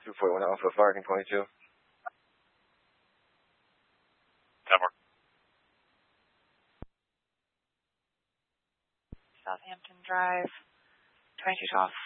241 Alpha, Falcon 22. Southampton Drive, 22 off.